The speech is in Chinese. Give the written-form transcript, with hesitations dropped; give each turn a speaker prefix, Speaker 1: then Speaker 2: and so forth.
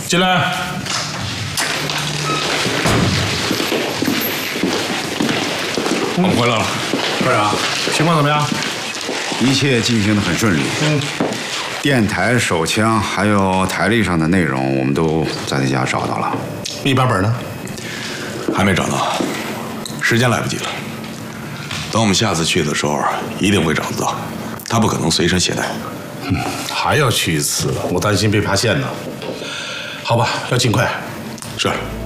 Speaker 1: 进来。我们回来了，科长，情况怎么样？
Speaker 2: 一切进行得很顺利。电台、手枪还有台历上的内容，我们都在他家找到了。
Speaker 1: 笔记本呢？
Speaker 3: 还没找到，时间来不及了。等我们下次去的时候，一定会找得到。他不可能随身携带。
Speaker 1: 还要去一次，我担心被发现呢。好吧，要尽快。
Speaker 3: 是。